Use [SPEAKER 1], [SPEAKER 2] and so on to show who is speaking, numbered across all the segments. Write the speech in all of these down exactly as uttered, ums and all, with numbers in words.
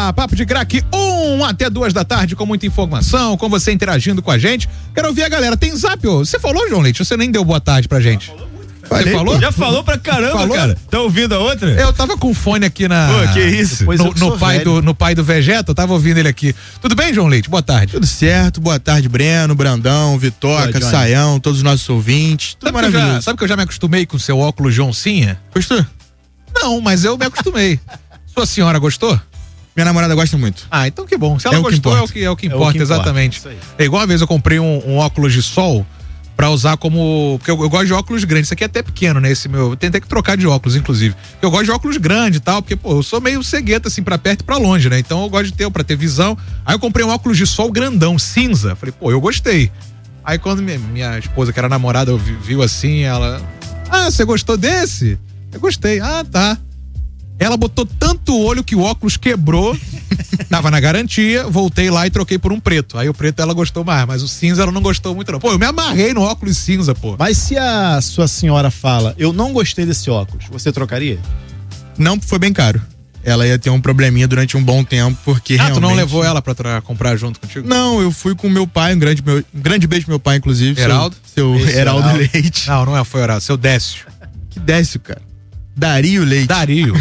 [SPEAKER 1] lá, Papo de Craque um até duas da tarde com muita informação, com você interagindo com a gente. Quero ouvir a galera. Tem zap, ô? Você falou, João Leite? Você nem deu boa tarde pra gente. Você falou?
[SPEAKER 2] Já falou pra caramba, falou? Cara. Tá ouvindo a outra?
[SPEAKER 1] Eu tava com fone aqui na...
[SPEAKER 2] Pô, que isso?
[SPEAKER 1] No, no, pai do, no pai do Vegeta, eu tava ouvindo ele aqui. Tudo bem, João Leite? Boa tarde.
[SPEAKER 3] Tudo certo, boa tarde, Breno, Brandão, Vitoca, Boa, Saião, todos os nossos ouvintes. Tudo
[SPEAKER 1] sabe
[SPEAKER 3] maravilhoso.
[SPEAKER 1] Que já, sabe que eu já me acostumei com o seu óculos João Cinha?
[SPEAKER 3] Gostou?
[SPEAKER 1] Não, mas eu me acostumei. Sua senhora gostou?
[SPEAKER 3] Minha namorada gosta muito.
[SPEAKER 1] Ah, então que bom. Se ela
[SPEAKER 3] é
[SPEAKER 1] gostou, é o que, é o que importa, é o que exatamente. Importa. É igual uma vez eu comprei um, um óculos de sol pra usar como... Porque eu, eu gosto de óculos grandes. Isso aqui é até pequeno, né? Esse meu... Eu tentei que trocar de óculos, inclusive. Eu gosto de óculos grandes e tal, porque, pô, eu sou meio cegueta, assim, pra perto e pra longe, né? Então eu gosto de ter, pra ter visão. Aí eu comprei um óculos de sol grandão, cinza. Falei, pô, eu gostei. Aí quando minha, minha esposa, que era namorada, viu assim, ela... Ah, você gostou desse? Eu gostei. Ah, tá. Ela botou tanto olho que o óculos quebrou, tava na garantia, voltei lá e troquei por um preto. Aí o preto ela gostou mais, mas o cinza ela não gostou muito não. Pô, eu me amarrei no óculos cinza, pô.
[SPEAKER 4] Mas se a sua senhora fala, eu não gostei desse óculos, você trocaria?
[SPEAKER 3] Não, foi bem caro. Ela ia ter um probleminha durante um bom tempo, porque
[SPEAKER 1] ah,
[SPEAKER 3] realmente...
[SPEAKER 1] tu não levou ela pra tra- comprar junto contigo?
[SPEAKER 3] Não, eu fui com meu pai, um grande, meu, um grande beijo pro meu pai, inclusive.
[SPEAKER 1] Heraldo?
[SPEAKER 3] Seu, seu Heraldo, Heraldo Leite.
[SPEAKER 1] Não, não é, foi Heraldo, seu Décio.
[SPEAKER 3] Que Décio, cara? Dario Leite.
[SPEAKER 1] Dario.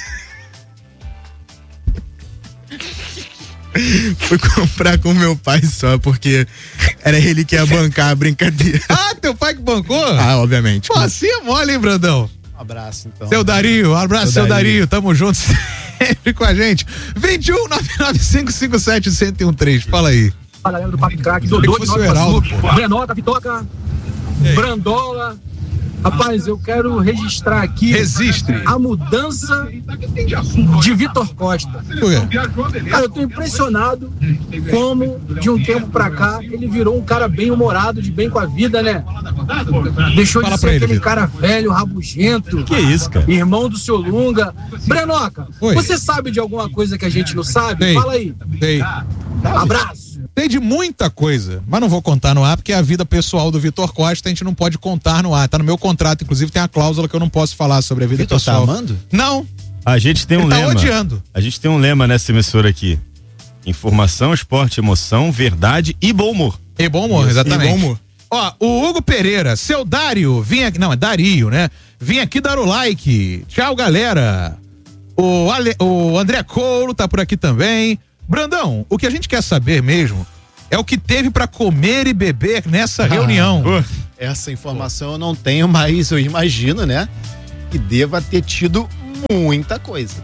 [SPEAKER 3] Fui comprar com meu pai só, porque era ele que ia bancar a brincadeira.
[SPEAKER 1] Ah, teu pai que bancou?
[SPEAKER 3] Ah, obviamente.
[SPEAKER 1] Pô, assim é mole, hein, Brandão?
[SPEAKER 4] Um abraço, então.
[SPEAKER 1] Seu Dario, um abraço, seu, seu Dario. Dario. Tamo junto sempre com a gente. vinte e um, nove nove cinco cinco sete, zero um três. Fala aí.
[SPEAKER 5] Fala, galera do Papo de Craque. Dodô de Nova Iguaçu. Brenoca, Vitoca, Brandola. Rapaz, eu quero registrar aqui
[SPEAKER 1] Registre.
[SPEAKER 5] a mudança de Vitor Costa. Cara, eu tô impressionado como de um tempo pra cá ele virou um cara bem humorado, de bem com a vida, né? Deixou Fala de ser ele, aquele Vitor. cara velho, rabugento.
[SPEAKER 2] Que isso, cara?
[SPEAKER 5] Irmão do seu Lunga. Brenoca,
[SPEAKER 1] Oi.
[SPEAKER 5] você sabe de alguma coisa que a gente não sabe?
[SPEAKER 1] Sei.
[SPEAKER 5] Fala aí.
[SPEAKER 1] Sei.
[SPEAKER 5] Abraço.
[SPEAKER 1] Sei de muita coisa, mas não vou contar no ar porque é a vida pessoal do Vitor Costa, a gente não pode contar no ar. Tá no meu contrato, inclusive tem a cláusula que eu não posso falar sobre a vida
[SPEAKER 4] Vitor
[SPEAKER 1] pessoal.
[SPEAKER 4] Tá amando?
[SPEAKER 1] Não.
[SPEAKER 2] A gente tem um
[SPEAKER 1] Ele
[SPEAKER 2] lema.
[SPEAKER 1] Tá odiando.
[SPEAKER 2] A gente tem um lema nessa emissora aqui: informação, esporte, emoção, verdade e bom humor.
[SPEAKER 1] E bom humor,
[SPEAKER 3] Isso,
[SPEAKER 1] exatamente.
[SPEAKER 3] E bom humor.
[SPEAKER 1] Ó, o Hugo Pereira, seu Dário, vim aqui, não, é Dario, né? Vim aqui dar o like. Tchau, galera. O, Ale, o André Couro tá por aqui também. Brandão, o que a gente quer saber mesmo é o que teve pra comer e beber nessa ah, reunião.
[SPEAKER 4] Uh, essa informação eu não tenho, mas eu imagino, né, que deva ter tido muita coisa.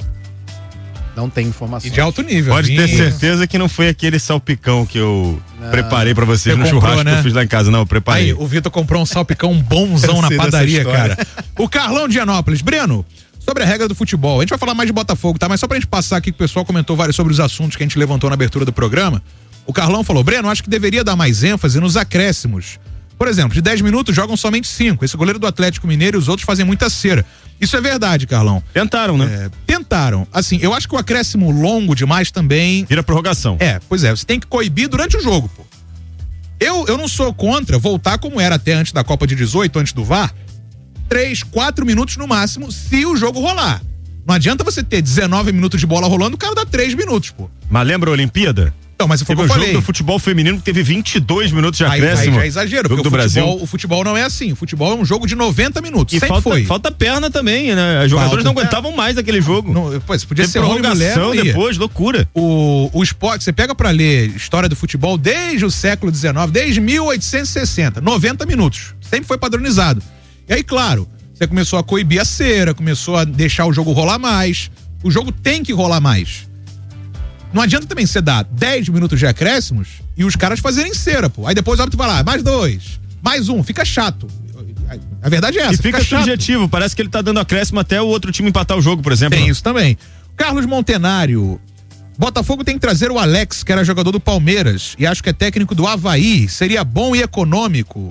[SPEAKER 4] Não tem informação.
[SPEAKER 1] E de alto nível.
[SPEAKER 2] Pode
[SPEAKER 1] vinho.
[SPEAKER 2] ter certeza que não foi aquele salpicão que eu não. preparei pra vocês
[SPEAKER 1] Você
[SPEAKER 2] no
[SPEAKER 1] comprou,
[SPEAKER 2] churrasco
[SPEAKER 1] né?
[SPEAKER 2] que eu fiz lá em casa. Não, eu preparei.
[SPEAKER 1] Aí, o Vitor comprou um salpicão bonzão na padaria, cara. O Carlão de Anópolis. Breno, sobre a regra do futebol, a gente vai falar mais de Botafogo, tá? Mas só pra gente passar aqui que o pessoal comentou vários sobre os assuntos que a gente levantou na abertura do programa. O Carlão falou, Breno, acho que deveria dar mais ênfase nos acréscimos. Por exemplo, de dez minutos jogam somente cinco. Esse goleiro do Atlético Mineiro e os outros fazem muita cera. Isso é verdade, Carlão.
[SPEAKER 2] Tentaram, né?
[SPEAKER 1] É, tentaram. Assim, eu acho que o acréscimo longo demais também...
[SPEAKER 2] Vira prorrogação.
[SPEAKER 1] É, pois é, você tem que coibir durante o jogo, pô. Eu, eu não sou contra voltar como era até antes da Copa de dezoito, antes do V A R, três, quatro minutos no máximo, se o jogo rolar. Não adianta você ter dezenove minutos de bola rolando, o cara dá três minutos, pô.
[SPEAKER 2] Mas lembra a Olimpíada?
[SPEAKER 1] Não, mas foi o que eu
[SPEAKER 2] falei.
[SPEAKER 1] falei.
[SPEAKER 2] O jogo do futebol feminino que teve vinte e dois minutos de
[SPEAKER 1] Aí,
[SPEAKER 2] acréscimo.
[SPEAKER 1] aí já é exagero,
[SPEAKER 2] jogo
[SPEAKER 1] porque
[SPEAKER 2] do
[SPEAKER 1] o futebol,
[SPEAKER 2] Brasil.
[SPEAKER 1] o futebol não é assim. O futebol é um jogo de noventa minutos.
[SPEAKER 2] E
[SPEAKER 1] sempre
[SPEAKER 2] falta,
[SPEAKER 1] foi.
[SPEAKER 2] falta perna também, né? Os jogadores
[SPEAKER 1] Falta.
[SPEAKER 2] não aguentavam mais aquele jogo.
[SPEAKER 1] Não, pois, podia
[SPEAKER 2] Teve
[SPEAKER 1] ser homem e mulher,
[SPEAKER 2] prorrogação
[SPEAKER 1] não ia.
[SPEAKER 2] depois, loucura.
[SPEAKER 1] O, o esporte, você pega pra ler história do futebol desde o século dezenove, desde mil oitocentos e sessenta, noventa minutos. Sempre foi padronizado. E aí, claro, você começou a coibir a cera, começou a deixar o jogo rolar mais. O jogo tem que rolar mais. Não adianta também você dar dez minutos de acréscimos e os caras fazerem cera, pô. Aí depois o árbitro vai lá, mais dois, mais um, fica chato. A verdade é essa,
[SPEAKER 2] E fica,
[SPEAKER 1] fica
[SPEAKER 2] subjetivo,
[SPEAKER 1] chato.
[SPEAKER 2] parece que ele tá dando acréscimo até o outro time empatar o jogo, por exemplo.
[SPEAKER 1] Tem isso também. Carlos Montenário, Botafogo tem que trazer o Alex, que era jogador do Palmeiras e acho que é técnico do Avaí, seria bom e econômico.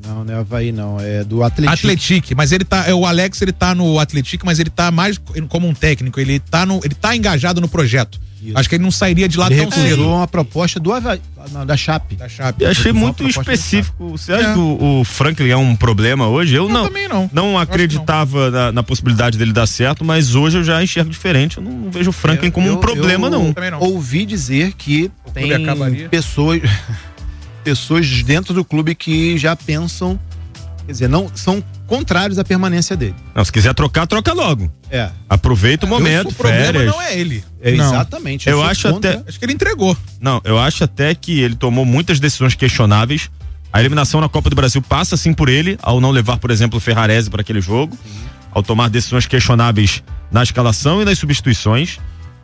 [SPEAKER 4] Não, não é Avaí não, é do Atlético.
[SPEAKER 1] Atlético, mas ele tá, é, o Alex ele tá no Atlético, mas ele tá mais como um técnico, ele tá, no, ele tá engajado no projeto. Isso. Acho que ele não sairia de lá
[SPEAKER 4] ele
[SPEAKER 1] tão cedo.
[SPEAKER 4] uma proposta do Avaí, não, da Chape.
[SPEAKER 1] Da Chape.
[SPEAKER 2] Eu achei muito específico. Você acha é. que o, o Franklin é um problema hoje? Eu, eu não, também não. Não acreditava não. Na, na possibilidade dele dar certo, mas hoje eu já enxergo diferente. Eu não, não vejo o Franklin eu, como eu, um problema, eu, não.
[SPEAKER 4] não. Ouvi dizer que o tem pessoas, pessoas dentro do clube que já pensam, quer dizer, não são contrários à permanência dele.
[SPEAKER 2] Não, se quiser trocar, troca logo.
[SPEAKER 4] É.
[SPEAKER 2] Aproveita o momento,
[SPEAKER 1] o problema
[SPEAKER 2] férias.
[SPEAKER 1] Não é ele.
[SPEAKER 4] É, exatamente.
[SPEAKER 2] Eu, eu acho contra... até.
[SPEAKER 1] Acho que ele entregou.
[SPEAKER 2] Não, eu acho até que ele tomou muitas decisões questionáveis. A eliminação na Copa do Brasil passa sim por ele, ao não levar, por exemplo, o Ferrarese para aquele jogo, sim. Ao tomar decisões questionáveis na escalação e nas substituições.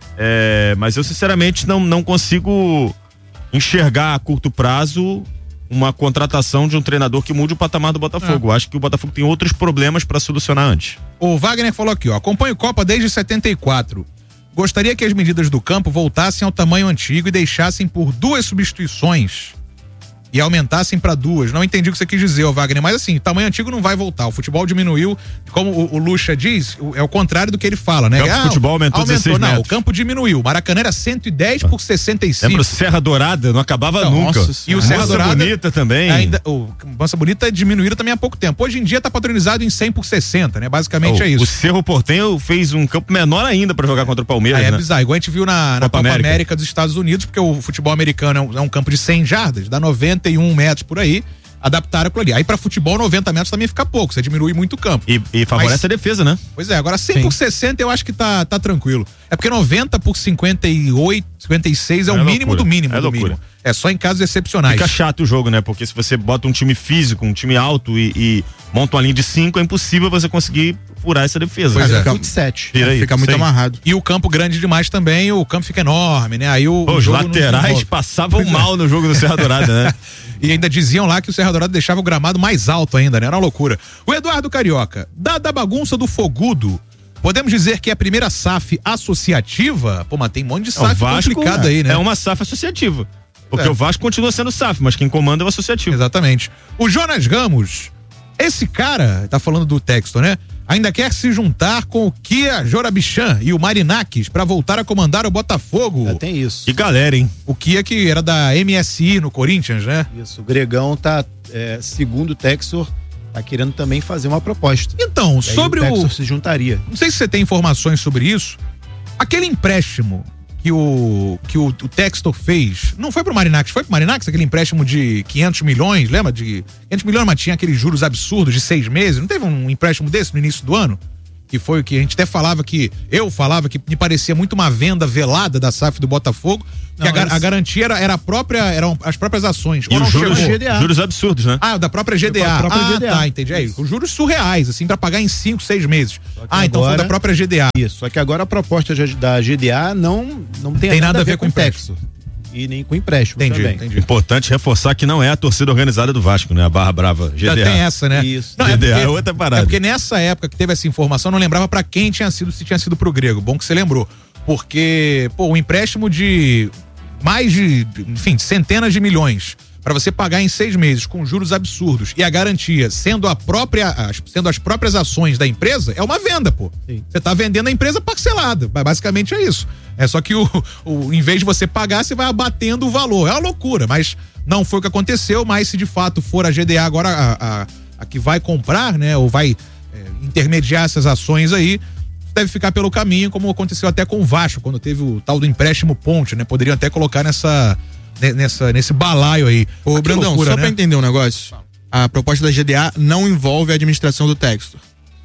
[SPEAKER 2] É, mas eu sinceramente não, não consigo enxergar a curto prazo uma contratação de um treinador que mude o patamar do Botafogo. Ah. Acho que o Botafogo tem outros problemas para solucionar antes.
[SPEAKER 1] O Wagner falou aqui, ó, acompanho Copa desde setenta e quatro. Gostaria que as medidas do campo voltassem ao tamanho antigo e deixassem por duas substituições e aumentassem para duas. Não entendi o que você quis dizer, ó, Wagner, mas assim, o tamanho antigo não vai voltar. O futebol diminuiu, como o, o Lucha diz, o, é o contrário do que ele fala, né?
[SPEAKER 2] O campo
[SPEAKER 1] ah,
[SPEAKER 2] de futebol aumentou, aumentou dezesseis
[SPEAKER 1] não,
[SPEAKER 2] metros.
[SPEAKER 1] O campo diminuiu. O Maracanã era cento e dez por sessenta e cinco.
[SPEAKER 2] Lembra o Serra Dourada? Não acabava não, nunca.
[SPEAKER 1] E o Serra Dourada
[SPEAKER 2] Bonita também.
[SPEAKER 1] Ainda, o Mansa Bonita diminuíram também há pouco tempo. Hoje em dia tá padronizado em cem por sessenta, né? Basicamente
[SPEAKER 2] oh,
[SPEAKER 1] é isso.
[SPEAKER 2] O Cerro Porteño fez um campo menor ainda para jogar contra o Palmeiras,
[SPEAKER 1] é,
[SPEAKER 2] né?
[SPEAKER 1] É bizarro. Igual a gente viu na, na Copa, Copa América. América dos Estados Unidos, porque o futebol americano é um, é um campo de cem jardas, dá noventa e um metros por aí. Adaptaram aquilo ali. Aí pra futebol, noventa metros também fica pouco, você diminui muito o campo.
[SPEAKER 2] E, e favorece Mas, a defesa, né?
[SPEAKER 1] Pois é, agora cem por sessenta eu acho que tá, tá tranquilo. É porque noventa por cinquenta e oito, cinquenta e seis é, é o mínimo loucura. do mínimo é do loucura. mínimo. É só em casos excepcionais.
[SPEAKER 2] Fica chato o jogo, né? Porque se você bota um time físico, um time alto e, e monta uma linha de cinco, é impossível você conseguir furar essa defesa.
[SPEAKER 1] Pois
[SPEAKER 2] é.
[SPEAKER 1] Fica,
[SPEAKER 4] vinte e sete.
[SPEAKER 1] É, aí, fica muito sei. amarrado. E o campo grande demais também, o campo fica enorme, né? Aí o,
[SPEAKER 2] Pô,
[SPEAKER 1] o
[SPEAKER 2] os laterais passavam pois mal é. no jogo do Serra Dourada, né?
[SPEAKER 1] E ainda diziam lá que o Serra Dourada deixava o gramado mais alto ainda, né? Era uma loucura. O Eduardo Carioca, dada a bagunça do Fogudo, podemos dizer que é a primeira S A F associativa? Pô, mas tem um monte de S A F complicado aí, né?
[SPEAKER 2] É uma S A F associativa. Porque é. o Vasco continua sendo S A F, mas quem comanda é o associativo.
[SPEAKER 1] Exatamente. O Jonas Ramos, esse cara, tá falando do texto, né? Ainda quer se juntar com o Kia Jorabichan e o Marinakis pra voltar a comandar o Botafogo.
[SPEAKER 4] Já tem isso.
[SPEAKER 2] Que galera, hein?
[SPEAKER 1] O Kia que era da M S I no Corinthians, né?
[SPEAKER 4] Isso, o Gregão tá, é, segundo o Textor, tá querendo também fazer uma proposta.
[SPEAKER 1] Então, sobre o...
[SPEAKER 4] o Textor se juntaria.
[SPEAKER 1] Não sei se você tem informações sobre isso. Aquele empréstimo que o que o, o Textor fez, não foi pro Marinakis, foi pro Marinakis, aquele empréstimo de quinhentos milhões, lembra? De quinhentos milhões, mas tinha aqueles juros absurdos de seis meses, não teve um empréstimo desse no início do ano? Que foi o que a gente até falava que, eu falava que me parecia muito uma venda velada da S A F do Botafogo, que não, a, esse... a garantia era, era a própria, eram as próprias ações.
[SPEAKER 2] E os juros, juros absurdos, né?
[SPEAKER 1] Ah, da própria G D A. Própria ah, G D A. Tá, entendi. Aí, os juros surreais, assim, pra pagar em cinco, seis meses. Ah, então agora... foi da própria G D A.
[SPEAKER 4] Isso, só que agora a proposta da G D A não, não tem,
[SPEAKER 1] tem nada, nada a ver, ver com o Textor.
[SPEAKER 4] E nem com empréstimo
[SPEAKER 1] entendi,
[SPEAKER 4] também.
[SPEAKER 1] Entendi.
[SPEAKER 2] Importante reforçar que não é a torcida organizada do Vasco, né? A Barra Brava G D A.
[SPEAKER 1] Já tem essa, né?
[SPEAKER 4] Isso.
[SPEAKER 1] Não,
[SPEAKER 2] G D A
[SPEAKER 1] é porque,
[SPEAKER 2] é outra parada.
[SPEAKER 1] É porque nessa época que teve essa informação, eu não lembrava pra quem tinha sido, se tinha sido pro Grego. Bom que você lembrou. Porque, pô, um empréstimo de mais de, enfim, centenas de milhões para você pagar em seis meses com juros absurdos e a garantia sendo a própria, as, sendo as próprias ações da empresa, é uma venda, pô. Você tá vendendo a empresa parcelada, basicamente é isso. É só que o, o, em vez de você pagar, você vai abatendo o valor. É uma loucura, mas não foi o que aconteceu, mas se de fato for a G D A agora a, a, a que vai comprar, né, ou vai é, intermediar essas ações aí, deve ficar pelo caminho, como aconteceu até com o Vasco, quando teve o tal do empréstimo ponte, né? Poderiam até colocar nessa, nessa, nesse balaio aí.
[SPEAKER 3] Ô, Brandão, loucura, só né? pra entender um negócio, a proposta da G D A não envolve a administração do Textor.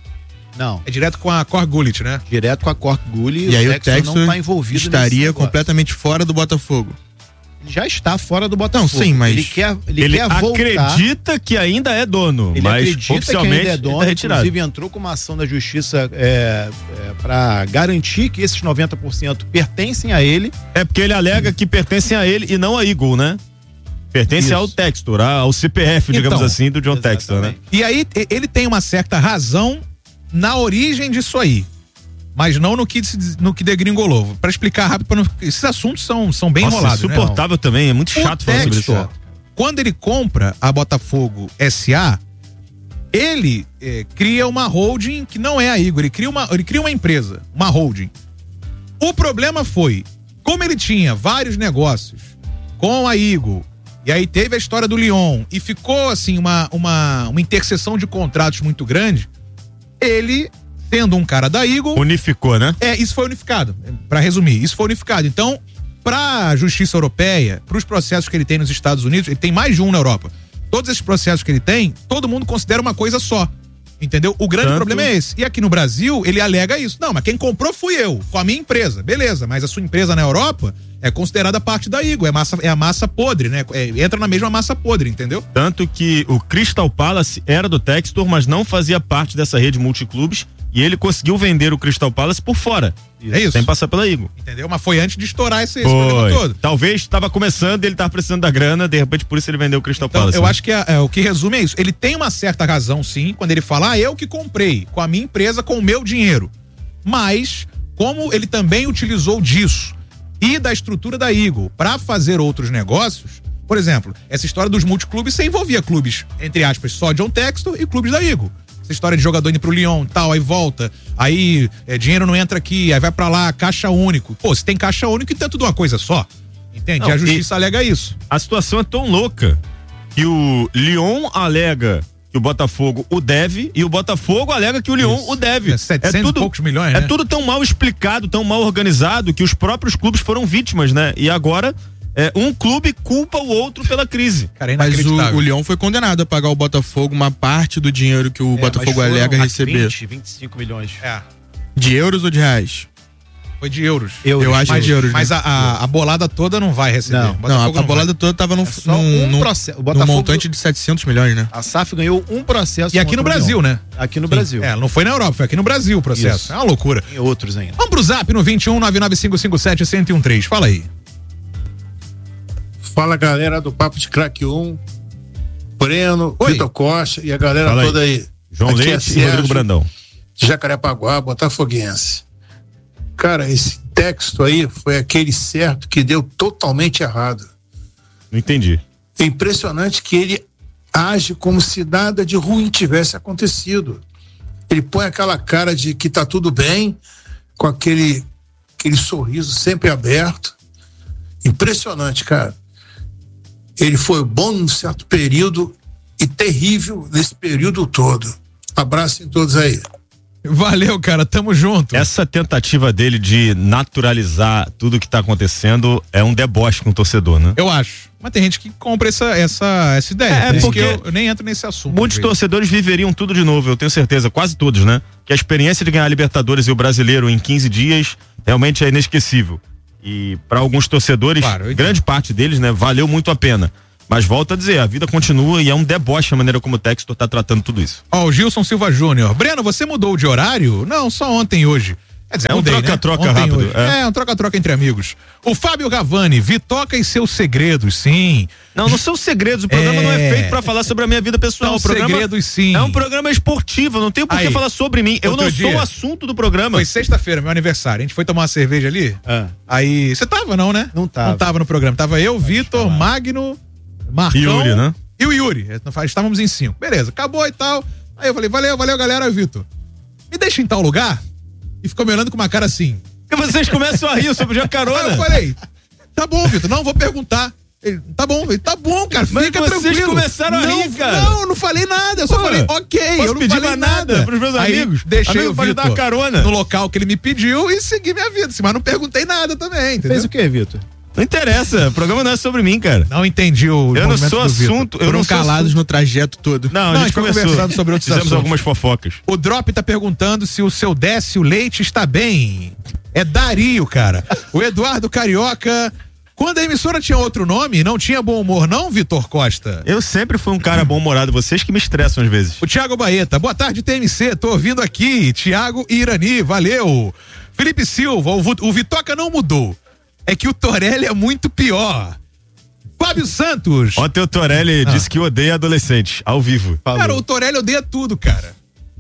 [SPEAKER 4] Não.
[SPEAKER 1] É direto com a Cor Gullit, né?
[SPEAKER 4] Direto com a Cor Gullit.
[SPEAKER 3] E aí o Textor
[SPEAKER 4] não tá envolvido
[SPEAKER 3] estaria completamente fora do Botafogo.
[SPEAKER 4] Ele já está fora do Botafogo.
[SPEAKER 3] Não, sim, mas
[SPEAKER 4] ele quer, ele
[SPEAKER 2] ele
[SPEAKER 4] quer
[SPEAKER 2] acredita que ainda é dono,
[SPEAKER 4] ele
[SPEAKER 2] mas
[SPEAKER 4] acredita
[SPEAKER 2] oficialmente
[SPEAKER 4] que ainda é dono,
[SPEAKER 2] tá retirado.
[SPEAKER 4] Inclusive entrou com uma ação da justiça é, é, para garantir que esses noventa por cento pertencem a ele.
[SPEAKER 2] É porque ele alega que pertencem a ele e não a Eagle, né? Pertence Isso. ao Textor, ao C P F, digamos então, assim, do John exatamente. Textor, né?
[SPEAKER 1] E aí ele tem uma certa razão na origem disso aí, mas não no que, no que degringolou. Pra explicar rápido, pra não, esses assuntos são, são bem
[SPEAKER 2] Nossa,
[SPEAKER 1] enrolados,
[SPEAKER 2] insuportável, né? Também, é muito chato
[SPEAKER 1] o
[SPEAKER 2] falar
[SPEAKER 1] Textor,
[SPEAKER 2] sobre isso.
[SPEAKER 1] quando ele compra a Botafogo S A, ele é, cria uma holding que não é a Igor, ele cria uma, ele cria uma empresa, uma holding. O problema foi, como ele tinha vários negócios com a Igor, e aí teve a história do Lyon, e ficou assim uma, uma, uma interseção de contratos muito grande, ele, sendo um cara da Igor...
[SPEAKER 2] Unificou, né?
[SPEAKER 1] É, isso foi unificado, pra resumir, isso foi unificado. Então, pra justiça europeia, pros processos que ele tem nos Estados Unidos, ele tem mais de um na Europa, todos esses processos que ele tem, todo mundo considera uma coisa só. Entendeu? O grande Tanto... problema é esse. E aqui no Brasil, ele alega isso. Não, mas quem comprou fui eu, com a minha empresa. Beleza, mas a sua empresa na Europa é considerada parte da Igor. É, massa, é a massa podre, né? É, entra na mesma massa podre, entendeu?
[SPEAKER 2] Tanto que o Crystal Palace era do Textor, mas não fazia parte dessa rede multiclubes. E ele conseguiu vender o Crystal Palace por fora.
[SPEAKER 1] Isso. É isso.
[SPEAKER 2] Sem passar pela Igor.
[SPEAKER 1] Entendeu? Mas foi antes de estourar esse, esse problema todo.
[SPEAKER 2] Talvez estava começando, ele estava precisando da grana, de repente por isso ele vendeu o Crystal
[SPEAKER 1] então,
[SPEAKER 2] Palace.
[SPEAKER 1] Eu né? acho que é, é, o que resume é isso. Ele tem uma certa razão, sim, quando ele fala, ah, eu que comprei com a minha empresa, com o meu dinheiro. Mas, como ele também utilizou disso e da estrutura da Igor para fazer outros negócios, por exemplo, essa história dos multiclubes, você envolvia clubes, entre aspas, só John Textor e clubes da Igor. Essa história de jogador indo pro Lyon, tal, aí volta, aí é, dinheiro não entra aqui, aí vai pra lá, caixa único. Pô, se tem caixa único, então é tudo uma coisa só. Entende? Não, e a justiça e alega isso.
[SPEAKER 2] A situação é tão louca que o Lyon alega que o Botafogo o deve e o Botafogo alega que o Lyon isso. o deve.
[SPEAKER 1] É setecentos é tudo, e poucos milhões, né?
[SPEAKER 2] É tudo tão mal explicado, tão mal organizado que os próprios clubes foram vítimas, né? E agora... É, um clube culpa o outro pela crise.
[SPEAKER 3] Cara, é mas o, o Lyon foi condenado a pagar ao Botafogo uma parte do dinheiro que o é, Botafogo alega receber.
[SPEAKER 4] vinte, vinte e cinco milhões.
[SPEAKER 1] É.
[SPEAKER 3] De euros ou de reais?
[SPEAKER 1] Foi de euros.
[SPEAKER 3] euros Eu acho
[SPEAKER 1] mas,
[SPEAKER 3] de euros.
[SPEAKER 1] Mas né? a, a, a bolada toda não vai receber.
[SPEAKER 3] Não, não a, a não bolada vai. toda tava num, é num, um num, processo. O Botafogo, num montante de setecentos milhões, né?
[SPEAKER 4] A S A F ganhou um processo.
[SPEAKER 1] E aqui no Brasil, né?
[SPEAKER 4] Aqui no Sim. Brasil.
[SPEAKER 1] É, não foi na Europa, foi aqui no Brasil o processo. Isso. É uma loucura.
[SPEAKER 4] Tem outros ainda.
[SPEAKER 1] Vamos pro Zap no vinte e um, nove nove cinco cinco sete, um zero um três. Fala aí.
[SPEAKER 6] Fala, galera do Papo de Crack um, Breno, Vitor Costa e a galera Fala toda aí. aí.
[SPEAKER 2] João Aqui Leite é e Rodrigo Brandão.
[SPEAKER 6] Jacarepaguá, botafoguense. Cara, esse texto aí foi aquele certo que deu totalmente errado.
[SPEAKER 2] Não entendi.
[SPEAKER 6] É impressionante que ele age como se nada de ruim tivesse acontecido. Ele põe aquela cara de que tá tudo bem, com aquele, aquele sorriso sempre aberto. Impressionante, cara. Ele foi bom num certo período e terrível nesse período todo. Abraço em todos aí.
[SPEAKER 1] Valeu, cara, tamo junto.
[SPEAKER 2] Essa tentativa dele de naturalizar tudo que tá acontecendo é um deboche com o torcedor, né?
[SPEAKER 1] Eu acho. Mas tem gente que compra essa, essa, essa ideia.
[SPEAKER 2] É, é porque
[SPEAKER 1] eu, eu nem entro nesse assunto.
[SPEAKER 2] Muitos torcedores viveriam tudo de novo, eu tenho certeza, quase todos, né? Que a experiência de ganhar a Libertadores e o Brasileiro em quinze dias realmente é inesquecível. E para alguns torcedores, claro, grande parte deles, né, valeu muito a pena. Mas volto a dizer, a vida continua e é um deboche a maneira como o Textor tá tratando tudo isso.
[SPEAKER 1] Ó, oh, o Gilson Silva Júnior. Breno, você mudou de horário? Não, só ontem e hoje. Quer dizer,
[SPEAKER 2] é um troca-troca né? rápido.
[SPEAKER 1] É. é um troca-troca entre amigos. O Fábio Gavani, Vitoca e seus segredos, sim.
[SPEAKER 2] Não, não são segredos, o programa é... não é feito pra falar sobre a minha vida pessoal.
[SPEAKER 1] São
[SPEAKER 2] o programa
[SPEAKER 1] segredos, sim.
[SPEAKER 2] É um programa esportivo, não tenho por que falar sobre mim. Eu não dia, sou o assunto do programa.
[SPEAKER 1] Foi sexta-feira, meu aniversário. A gente foi tomar uma cerveja ali. Ah. Aí, você tava não, né?
[SPEAKER 4] Não tava.
[SPEAKER 1] Não tava no programa. Tava eu, Vitor, Magno, Marcão.
[SPEAKER 2] E Yuri, né?
[SPEAKER 1] E o Yuri. Estávamos em cinco. Beleza, acabou e tal. Aí eu falei, valeu, valeu, galera. Aí, Vitor, me deixa em tal lugar? E ficou me olhando com uma cara assim.
[SPEAKER 2] E vocês começam a rir sobre a carona.
[SPEAKER 1] Aí eu falei, tá bom, Vitor, não vou perguntar. Ele, tá bom, ele, tá bom, cara,
[SPEAKER 2] mas
[SPEAKER 1] fica
[SPEAKER 2] vocês
[SPEAKER 1] tranquilo.
[SPEAKER 2] começaram a
[SPEAKER 1] não,
[SPEAKER 2] rir, cara.
[SPEAKER 1] Não, não falei nada, eu só Pô, falei, ok, eu não falei nada.
[SPEAKER 2] nada pros meus
[SPEAKER 1] Aí,
[SPEAKER 2] amigos.
[SPEAKER 1] Deixei
[SPEAKER 2] Amigo,
[SPEAKER 1] o
[SPEAKER 2] pode
[SPEAKER 1] Vitor
[SPEAKER 2] dar carona
[SPEAKER 1] no local que ele me pediu e segui minha vida, mas não perguntei nada também, entendeu?
[SPEAKER 4] Fez o que, Vitor?
[SPEAKER 2] Não interessa, o programa não é sobre mim, cara.
[SPEAKER 1] Não entendi o
[SPEAKER 2] Eu não sou assunto. Eu
[SPEAKER 3] Foram
[SPEAKER 2] não
[SPEAKER 3] calados
[SPEAKER 2] sou...
[SPEAKER 3] no trajeto todo.
[SPEAKER 2] Não, não a gente começou conversando sobre outros Fizemos assuntos. algumas fofocas.
[SPEAKER 1] O Drop tá perguntando se o seu Décio Leite está bem. É Dario, cara. O Eduardo Carioca. Quando a emissora tinha outro nome, não tinha bom humor, não, Vitor Costa?
[SPEAKER 2] Eu sempre fui um cara bom-humorado, vocês que me estressam às vezes.
[SPEAKER 1] O Thiago Baeta. Boa tarde, T M C. Tô ouvindo aqui. Thiago e Irani, valeu. Felipe Silva. O, o Vitoca não mudou. É que o Torelli é muito pior. Fábio Santos.
[SPEAKER 2] Ontem o Torelli ah. disse que odeia adolescentes, ao vivo.
[SPEAKER 1] Falou. Cara, o Torelli odeia tudo, cara.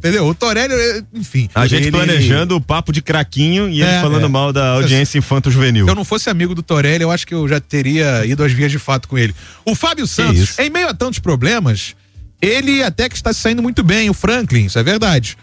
[SPEAKER 1] Entendeu? O Torelli, enfim.
[SPEAKER 2] A gente
[SPEAKER 1] ele...
[SPEAKER 2] planejando o papo de craquinho e ele é, falando é. mal da audiência infanto-juvenil.
[SPEAKER 1] Se eu não fosse amigo do Torelli, eu acho que eu já teria ido às vias de fato com ele. O Fábio Santos, em meio a tantos problemas, ele até que está se saindo muito bem, o Franklin, isso é verdade.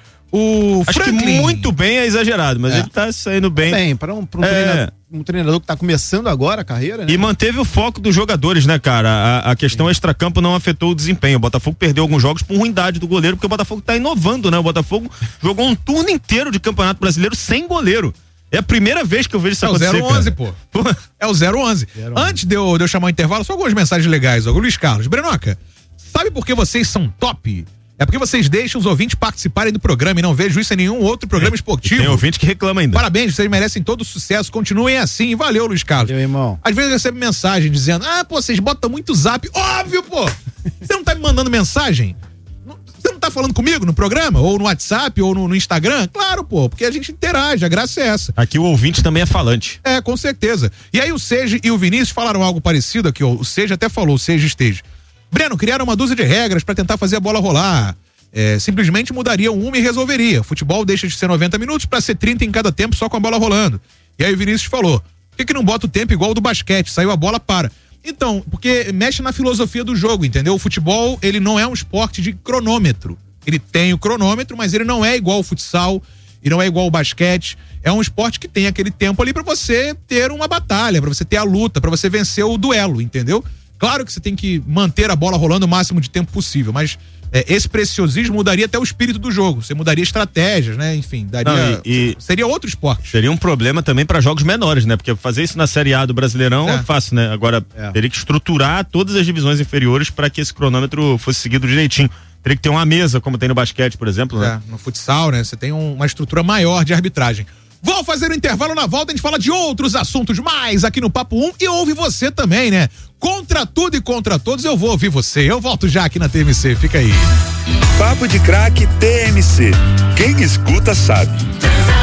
[SPEAKER 1] O
[SPEAKER 2] Acho
[SPEAKER 1] Franklin...
[SPEAKER 2] que muito bem é exagerado, mas é. ele tá saindo bem.
[SPEAKER 4] Bem, para um, pra um, é. treinador, um treinador que tá começando agora a carreira, né?
[SPEAKER 2] E manteve o foco dos jogadores, né, cara? A, a questão extracampo não afetou o desempenho. O Botafogo perdeu alguns jogos por ruindade do goleiro, porque o Botafogo tá inovando, né? O Botafogo jogou um turno inteiro de Campeonato Brasileiro sem goleiro. É a primeira vez que eu vejo isso
[SPEAKER 1] é
[SPEAKER 2] acontecer.
[SPEAKER 1] É o zero onze, pô. É o zero onze. Antes de eu, de eu chamar o intervalo, só algumas mensagens legais. Ó. O Luiz Carlos. Brenoca, sabe por que vocês são top? É porque vocês deixam os ouvintes participarem do programa e não vejo isso em nenhum outro programa esportivo.
[SPEAKER 2] Tem ouvinte que reclama ainda.
[SPEAKER 1] Parabéns, vocês merecem todo o sucesso, continuem assim. Valeu, Luiz Carlos.
[SPEAKER 4] Meu irmão.
[SPEAKER 1] Às vezes eu recebo mensagem dizendo, ah, pô, vocês botam muito zap. Óbvio, pô! Você não tá me mandando mensagem? Você não tá falando comigo no programa? Ou no WhatsApp, ou no, no Instagram? Claro, pô, porque a gente interage, a graça é essa.
[SPEAKER 2] Aqui o ouvinte também é falante.
[SPEAKER 1] É, com certeza. E aí o Seja e o Vinícius falaram algo parecido aqui, ó. O Seja até falou, o Seja esteja. Breno, criaram uma dúzia de regras pra tentar fazer a bola rolar. É, simplesmente mudariam uma e resolveria. Futebol deixa de ser noventa minutos para ser trinta em cada tempo só com a bola rolando. E aí o Vinícius falou, por que, que não bota o tempo igual o do basquete? Saiu a bola, para. Então, porque mexe na filosofia do jogo, entendeu? O futebol, ele não é um esporte de cronômetro. Ele tem o cronômetro, mas ele não é igual ao futsal e não é igual ao basquete. É um esporte que tem aquele tempo ali para você ter uma batalha, para você ter a luta, para você vencer o duelo, entendeu? Claro que você tem que manter a bola rolando o máximo de tempo possível, mas é, esse preciosismo mudaria até o espírito do jogo. Você mudaria estratégias, né? Enfim, daria. Não, e, e seria outro esporte.
[SPEAKER 2] Seria um problema também para jogos menores, né? Porque fazer isso na Série A do Brasileirão é, é fácil, né? Agora, é. teria que estruturar todas as divisões inferiores para que esse cronômetro fosse seguido direitinho. Teria que ter uma mesa, como tem no basquete, por exemplo, né?
[SPEAKER 1] É, no futsal, né? Você tem um, uma estrutura maior de arbitragem. Vou fazer o intervalo, na volta a gente fala de outros assuntos mais aqui no Papo um e ouve você também, né? Contra tudo e contra todos eu vou ouvir você. Eu volto já aqui na T M C, fica aí.
[SPEAKER 7] Papo de Craque T M C. Quem escuta sabe.